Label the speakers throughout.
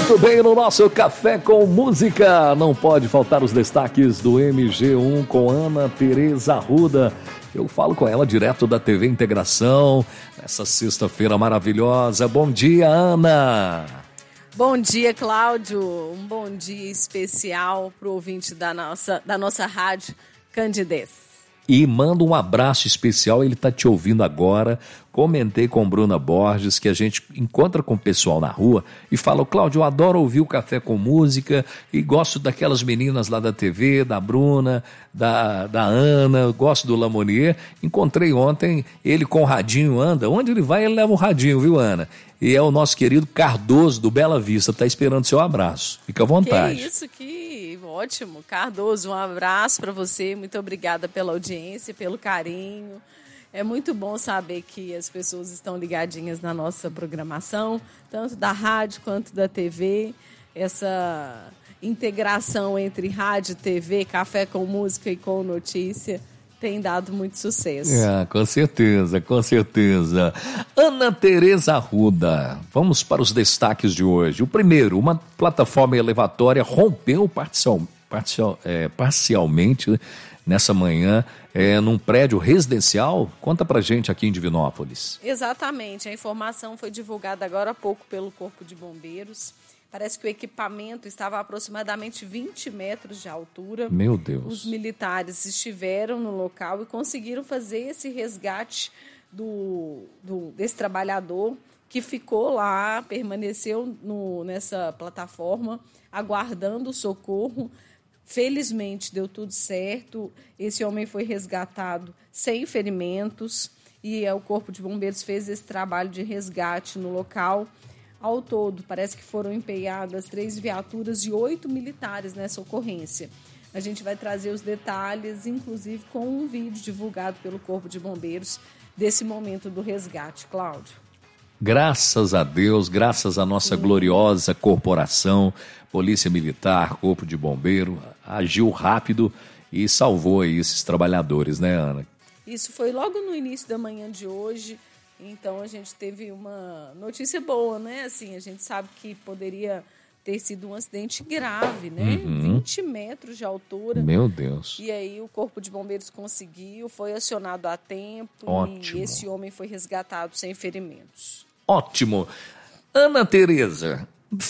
Speaker 1: Muito bem, no nosso Café com Música, não pode faltar os destaques do MG1 com Ana Tereza Arruda. Eu falo com ela direto da TV Integração, nessa sexta-feira maravilhosa. Bom dia, Ana!
Speaker 2: Bom dia, Cláudio. Um bom dia especial para o ouvinte da nossa rádio Candidez.
Speaker 1: E manda um abraço especial, ele está te ouvindo agora. Comentei com Bruna Borges que a gente encontra com o pessoal na rua e fala: Cláudio, eu adoro ouvir o Café com Música e gosto daquelas meninas lá da TV, da Bruna, da Ana, gosto do Lamonier. Encontrei ontem ele com o radinho, anda. Onde ele vai, ele leva o radinho, viu, Ana? E é o nosso querido Cardoso do Bela Vista, está esperando seu abraço. Fica à vontade.
Speaker 2: Que isso, que ótimo. Cardoso, um abraço para você, muito obrigada pela audiência, pelo carinho. É muito bom saber que as pessoas estão ligadinhas na nossa programação, tanto da rádio quanto da TV. Essa integração entre rádio, TV, Café com Música e com Notícia tem dado muito sucesso.
Speaker 1: Com certeza, com certeza. Ana Tereza Arruda, vamos para os destaques de hoje. O primeiro, uma plataforma elevatória rompeu parcialmente nessa manhã num prédio residencial. Conta pra gente aqui em Divinópolis.
Speaker 2: Exatamente, a informação foi divulgada agora há pouco pelo Corpo de Bombeiros. Parece que o equipamento estava a aproximadamente 20 metros de altura.
Speaker 1: Meu Deus.
Speaker 2: Os militares estiveram no local e conseguiram fazer esse resgate desse trabalhador que ficou lá, permaneceu nessa plataforma, aguardando o socorro. Felizmente deu tudo certo. Esse homem foi resgatado sem ferimentos e o Corpo de Bombeiros fez esse trabalho de resgate no local. Ao todo, parece que foram empenhadas 3 viaturas e 8 militares nessa ocorrência. A gente vai trazer os detalhes, inclusive com um vídeo divulgado pelo Corpo de Bombeiros desse momento do resgate, Cláudio.
Speaker 1: Graças a Deus, graças à nossa gloriosa corporação, Polícia Militar, Corpo de Bombeiro, agiu rápido e salvou aí esses trabalhadores, né, Ana?
Speaker 2: Isso foi logo no início da manhã de hoje. Então, a gente teve uma notícia boa, né? Assim, a gente sabe que poderia ter sido um acidente grave, né? 20 metros de altura.
Speaker 1: Meu Deus.
Speaker 2: E aí, o Corpo de Bombeiros conseguiu, foi acionado a tempo.
Speaker 1: Ótimo.
Speaker 2: E esse homem foi resgatado sem ferimentos.
Speaker 1: Ótimo. Ana Tereza,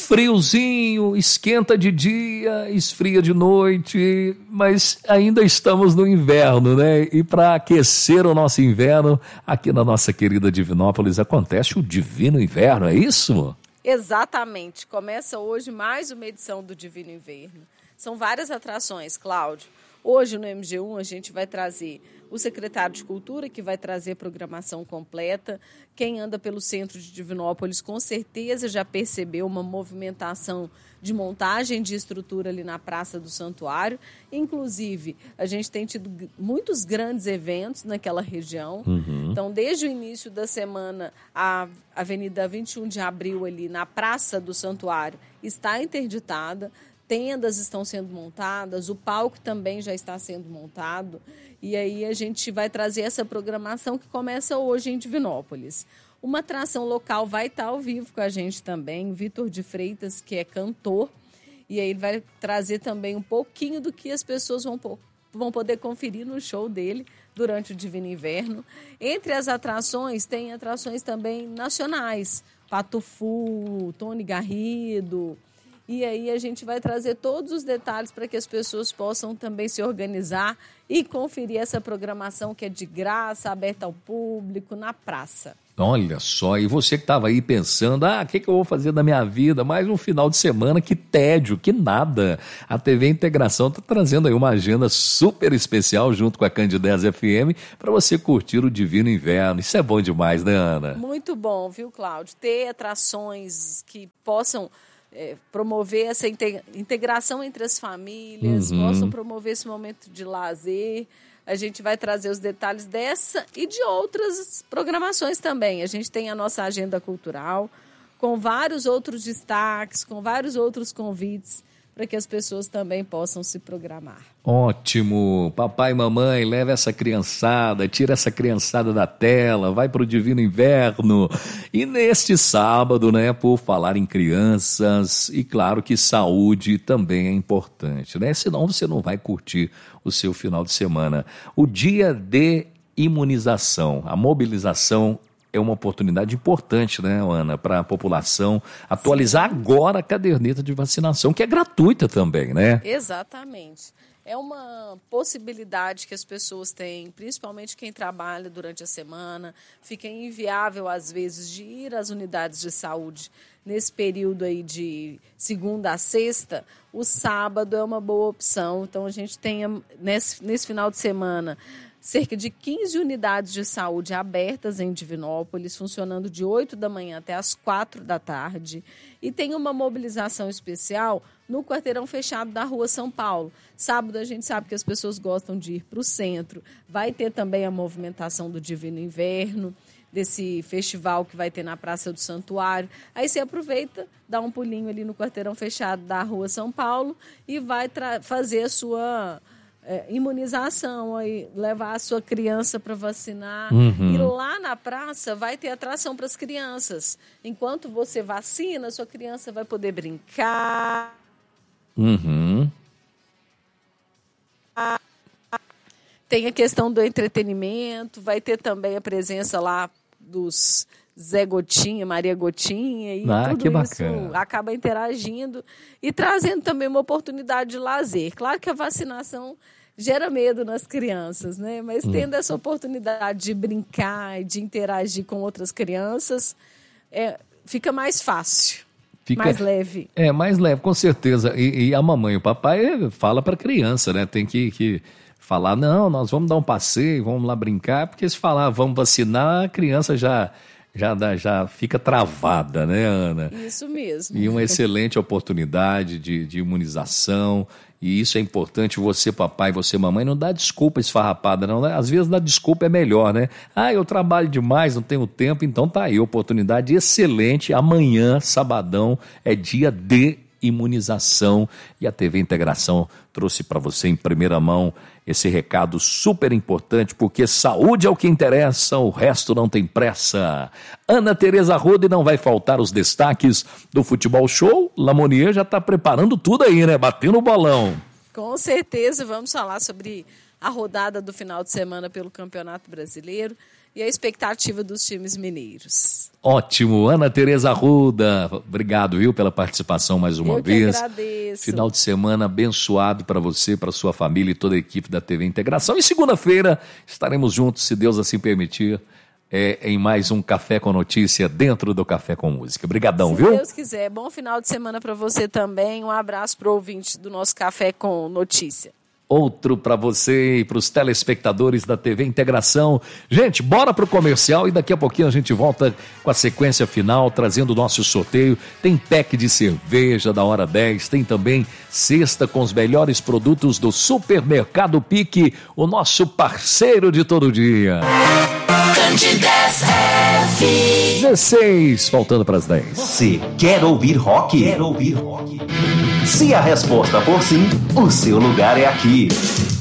Speaker 1: friozinho, esquenta de dia, esfria de noite, mas ainda estamos no inverno, né? E para aquecer o nosso inverno, aqui na nossa querida Divinópolis acontece o Divino Inverno, é isso?
Speaker 2: Exatamente. Começa hoje mais uma edição do Divino Inverno. São várias atrações, Cláudio. Hoje no MG1 a gente vai trazer o secretário de Cultura, que vai trazer programação completa. Quem anda pelo centro de Divinópolis com certeza já percebeu uma movimentação de montagem de estrutura ali na Praça do Santuário. Inclusive, a gente tem tido muitos grandes eventos naquela região. Então, desde o início da semana, a Avenida 21 de Abril ali na Praça do Santuário está interditada. Tendas estão sendo montadas, o palco também já está sendo montado. E aí a gente vai trazer essa programação que começa hoje em Divinópolis. Uma atração local vai estar ao vivo com a gente também, Vitor de Freitas, que é cantor. E aí ele vai trazer também um pouquinho do que as pessoas vão poder conferir no show dele durante o Divino Inverno. Entre as atrações, tem atrações também nacionais. Pato Fu, Tony Garrido. E aí a gente vai trazer todos os detalhes para que as pessoas possam também se organizar e conferir essa programação que é de graça, aberta ao público, na praça.
Speaker 1: Olha só, e você que estava aí pensando, o que eu vou fazer da minha vida? Mais um final de semana, que tédio, que nada. A TV Integração está trazendo aí uma agenda super especial junto com a Candidez FM para você curtir o Divino Inverno. Isso é bom demais, né, Ana?
Speaker 2: Muito bom, viu, Cláudio? Ter atrações que possam promover essa integração entre as famílias, possam promover esse momento de lazer. A gente vai trazer os detalhes dessa e de outras programações também. A gente tem a nossa agenda cultural, com vários outros destaques, com vários outros convites para que as pessoas também possam se programar.
Speaker 1: Ótimo! Papai e mamãe, leva essa criançada, tira essa criançada da tela, vai para o Divino Inverno. E neste sábado, né, por falar em crianças, e claro que saúde também é importante, né? Senão você não vai curtir o seu final de semana. O dia de imunização, a mobilização é uma oportunidade importante, né, Ana, para a população atualizar agora a caderneta de vacinação, que é gratuita também, né?
Speaker 2: Exatamente. É uma possibilidade que as pessoas têm, principalmente quem trabalha durante a semana, fica inviável, às vezes, de ir às unidades de saúde nesse período aí de segunda a sexta. O sábado é uma boa opção. Então, a gente tem, nesse final de semana, cerca de 15 unidades de saúde abertas em Divinópolis, funcionando de 8 da manhã até as 4 da tarde. E tem uma mobilização especial no quarteirão fechado da Rua São Paulo. Sábado a gente sabe que as pessoas gostam de ir para o centro. Vai ter também a movimentação do Divino Inverno, desse festival que vai ter na Praça do Santuário. Aí você aproveita, dá um pulinho ali no quarteirão fechado da Rua São Paulo e vai fazer a sua imunização, aí, levar a sua criança para vacinar. E lá na praça vai ter atração para as crianças. Enquanto você vacina, sua criança vai poder brincar. Tem a questão do entretenimento, vai ter também a presença lá dos Zé Gotinha, Maria Gotinha, e tudo
Speaker 1: que
Speaker 2: isso
Speaker 1: bacana.
Speaker 2: acaba interagindo e trazendo também uma oportunidade de lazer. Claro que a vacinação gera medo nas crianças, né? Mas tendo essa oportunidade de brincar, de interagir com outras crianças, fica mais fácil, mais leve.
Speaker 1: É, mais leve, com certeza. E a mamãe e o papai fala para a criança, né? Tem que falar, não, nós vamos dar um passeio, vamos lá brincar, porque se falar vamos vacinar, a criança já fica travada, né, Ana?
Speaker 2: Isso mesmo.
Speaker 1: E uma excelente oportunidade de imunização, e isso é importante, você papai, você mamãe, não dá desculpa esfarrapada não, né? Às vezes dar desculpa é melhor, né? Eu trabalho demais, não tenho tempo, então tá aí, oportunidade excelente, amanhã, sabadão, é dia de imunização, e a TV Integração trouxe para você em primeira mão esse recado super importante, porque saúde é o que interessa, o resto não tem pressa. Ana Tereza Arruda, e não vai faltar os destaques do Futebol Show. Lamonier já está preparando tudo aí, né? Batendo o bolão.
Speaker 2: Com certeza, vamos falar sobre a rodada do final de semana pelo Campeonato Brasileiro e a expectativa dos times mineiros.
Speaker 1: Ótimo, Ana Tereza Arruda, obrigado, viu, pela participação mais uma vez.
Speaker 2: Eu que agradeço.
Speaker 1: Final de semana abençoado para você, para sua família e toda a equipe da TV Integração. E segunda-feira estaremos juntos, se Deus assim permitir, em mais um Café com Notícia dentro do Café com Música. Obrigadão, viu?
Speaker 2: Se Deus quiser. Bom final de semana para você também. Um abraço para o ouvinte do nosso Café com Notícia.
Speaker 1: Outro para você e para os telespectadores da TV Integração. Gente, bora pro comercial e daqui a pouquinho a gente volta com a sequência final, trazendo o nosso sorteio. Tem pack de cerveja da Hora 10, tem também cesta com os melhores produtos do Supermercado Pique, o nosso parceiro de todo dia. 16, faltando para as 10.
Speaker 3: Você quer ouvir rock? Quer ouvir rock? Se a resposta for sim, o seu lugar é aqui.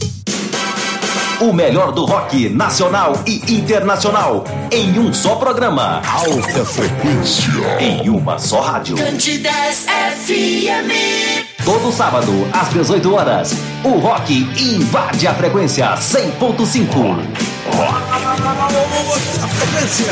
Speaker 3: O melhor do rock nacional e internacional em um só programa.
Speaker 4: Alta frequência.
Speaker 3: Em uma só rádio.
Speaker 4: Candidez FM.
Speaker 3: Todo sábado, às 18 horas, o rock invade a frequência 100.5.
Speaker 4: Alta frequência.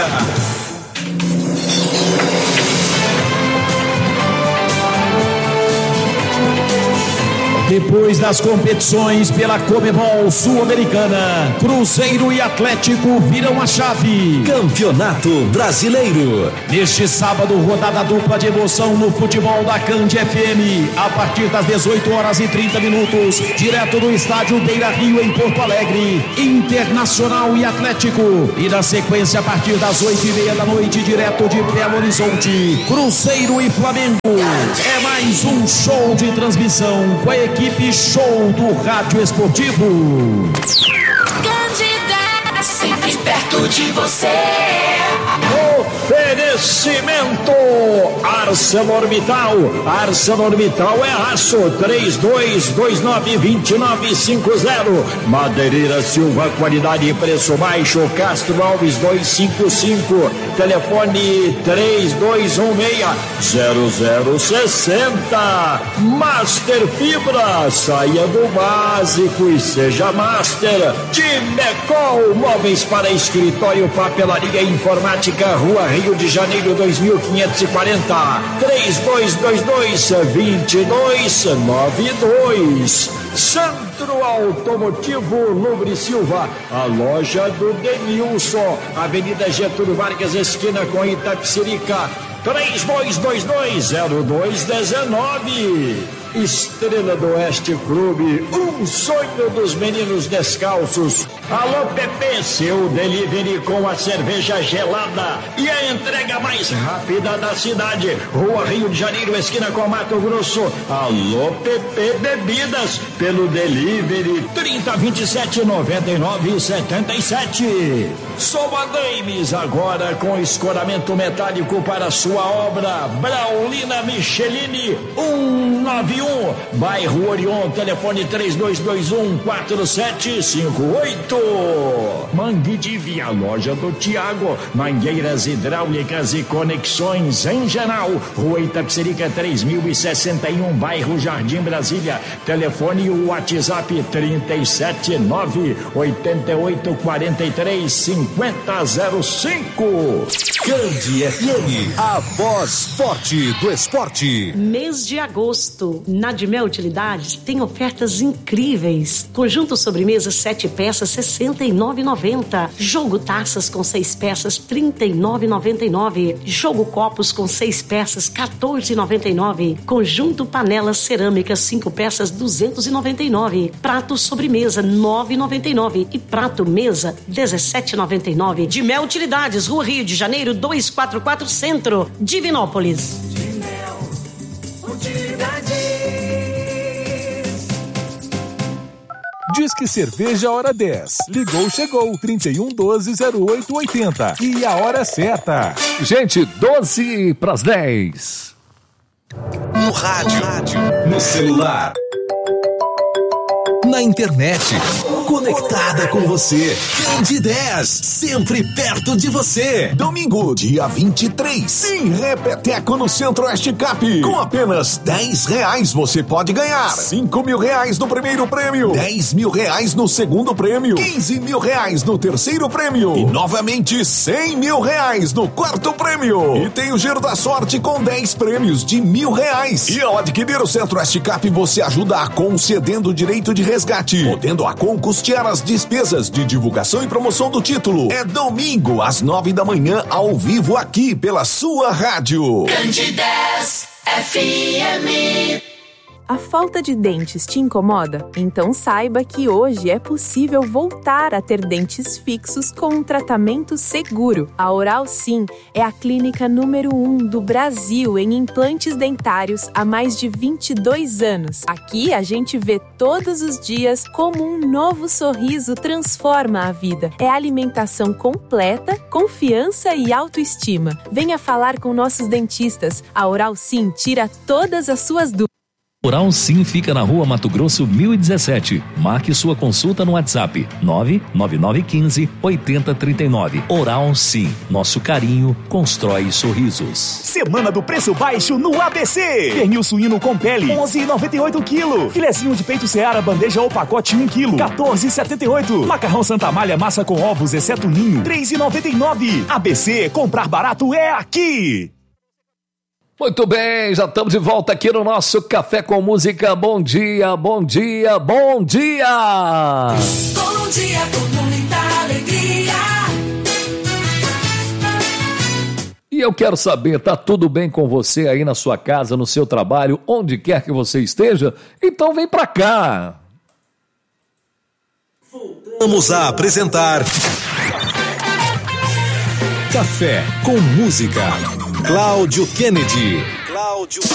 Speaker 4: Depois das competições pela Conmebol Sul-Americana, Cruzeiro e Atlético viram a chave.
Speaker 3: Campeonato Brasileiro.
Speaker 4: Neste sábado, rodada dupla de emoção no futebol da Cand FM. A partir das 18h30, direto do estádio Beira-Rio, em Porto Alegre. Internacional e Atlético. E na sequência, a partir das 8h30, direto de Belo Horizonte, Cruzeiro e Flamengo. É mais um show de transmissão com a equipe show do Rádio Esportivo.
Speaker 5: Candidez, sempre perto de você.
Speaker 4: Oferecimento ArcelorMittal. ArcelorMittal é aço. 3229-2950. Madeireira Silva, qualidade e preço baixo. Castro Alves 255. Telefone 3216-0060. Master Fibra. Saia do básico e seja Master. Timecol. Móveis para escritório, papelaria e informática. Rua Rio de Janeiro 2540. 3222-2292. Centro Automotivo Lubre Silva, a loja do Denilson, Avenida Getúlio Vargas, esquina com Itapecerica, 3222-0219. Estrela do Oeste Clube, um sonho dos meninos descalços. Alô Pepe, seu delivery com a cerveja gelada e a entrega mais rápida da cidade. Rua Rio de Janeiro, esquina com Mato Grosso. Alô Pepe Bebidas, pelo delivery 3027-9977. Soma Games, agora com escoramento metálico para sua obra. Braulina Michelini 191, bairro Orion, telefone 3221-4758. Mangue de Via, loja do Tiago, mangueiras hidráulicas e conexões em geral. Rua Itapecerica 3061, bairro Jardim Brasília, telefone e WhatsApp 379-8843-5005.
Speaker 3: Candi FM, a voz forte do esporte.
Speaker 5: Mês de agosto, na Dimel Utilidades tem ofertas incríveis. Conjunto sobremesa 7 peças, R$ 69,90. Jogo taças com 6 peças, R$ 39,99. Jogo copos com 6 peças, R$ 14,99. Conjunto panelas cerâmicas 5 peças, R$ 299. Prato sobremesa, R$ 9,99. E prato mesa, R$ 17,99. Dimel Utilidades, Rua Rio de Janeiro, 244 Centro, Divinópolis.
Speaker 6: Dimel Utilidades.
Speaker 7: Disque Cerveja Hora 10. Ligou, chegou. 3112-0880. E a hora certa.
Speaker 1: Gente, 12:10.
Speaker 3: No rádio, no celular, na internet, conectada com você. Candi 10, sempre perto de você.
Speaker 4: Domingo, dia 23. Sim, Repeteco no Centro-Oeste Cap. Com apenas R$10 você pode ganhar R$5.000 no primeiro prêmio, R$10.000 no segundo prêmio, R$15.000 no terceiro prêmio e novamente R$100.000 no quarto prêmio. E tem o Giro da Sorte com 10 prêmios de R$1.000. E ao adquirir o Centro-Oeste Cap, você ajuda a concedendo o direito de resgate, podendo a Com custear as despesas de divulgação e promoção do título. É domingo, às 9 da manhã, ao vivo aqui pela sua rádio.
Speaker 6: Candi 10 FM.
Speaker 8: A falta de dentes te incomoda? Então saiba que hoje é possível voltar a ter dentes fixos com um tratamento seguro. A Oral Sim é a clínica número 1 do Brasil em implantes dentários há mais de 22 anos. Aqui a gente vê todos os dias como um novo sorriso transforma a vida. É alimentação completa, confiança e autoestima. Venha falar com nossos dentistas. A Oral Sim tira todas as suas dúvidas.
Speaker 1: Oral Sim fica na Rua Mato Grosso 1017. Marque sua consulta no WhatsApp 99915-8039. Oral Sim, nosso carinho constrói sorrisos.
Speaker 9: Semana do preço baixo no ABC. Pernil suíno com pele, 11,98 kg. Filezinho de peito Seara, bandeja ou pacote 1 kg, 14,78. Macarrão Santa Amália, massa com ovos, exceto ninho, 3,99. ABC, comprar barato é aqui.
Speaker 1: Muito bem, já estamos de volta aqui no nosso Café com Música. Bom dia, bom dia, bom dia!
Speaker 6: Bom dia por muita alegria.
Speaker 1: E eu quero saber, tá tudo bem com você aí na sua casa, no seu trabalho, onde quer que você esteja? Então vem pra cá!
Speaker 3: Vamos a apresentar Café com Música. Cláudio Kennedy.